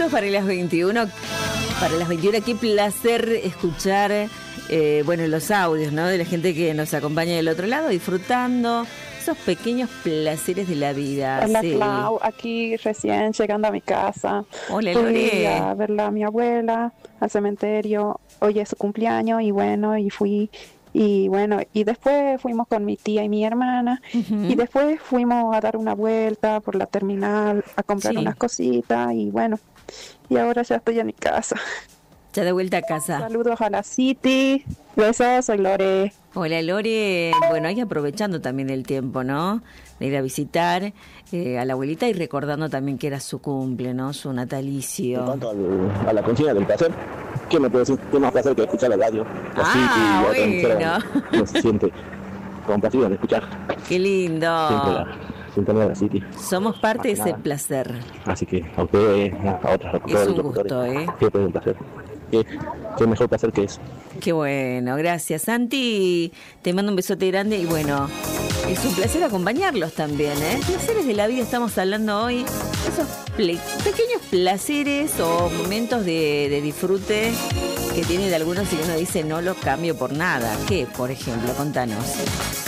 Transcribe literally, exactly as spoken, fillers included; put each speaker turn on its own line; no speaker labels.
minutos para las veintiuna. Para las veintiuna, qué placer escuchar eh, bueno, los audios, ¿no? De la gente que nos acompaña del otro lado, disfrutando esos pequeños placeres de la vida.
Hola,
sí.
Clau, aquí recién llegando a mi casa.
Hola,
Fui
Lore.
a verla a mi abuela al cementerio. Hoy es su cumpleaños y bueno, y fui. Y bueno, y después fuimos con mi tía y mi hermana.
Uh-huh.
Y después fuimos a dar una vuelta por la terminal, a comprar
Sí.
unas cositas. Y bueno, y ahora ya estoy en mi casa.
Ya de vuelta a casa.
Saludos a la City. Besos, soy Lore.
Hola, Lore. Bueno, ahí aprovechando también el tiempo, ¿no? De ir a visitar eh, a la abuelita y recordando también que era su cumple, ¿no? Su natalicio.
En cuanto al, a la consigna del placer, ¿qué me puede decir? ¿Qué más placer que escuchar la radio? La
Ah,
City,
bueno.
Uno se siente complacido de escuchar.
Qué lindo.
Siempre la sintonía de la City.
Somos parte de ese
nada.
placer.
Así que a ustedes, a otras
Es un gusto, ¿eh?
Siempre es un placer. ¿Qué, qué mejor placer que eso?
Qué bueno, gracias, Santi. Te mando un besote grande y bueno, es un placer acompañarlos también, ¿eh? Placeres de la vida estamos hablando hoy. Esos ple- pequeños placeres o momentos de, de disfrute que tiene de algunos y uno dice no lo cambio por nada. ¿Qué, por ejemplo? Contanos.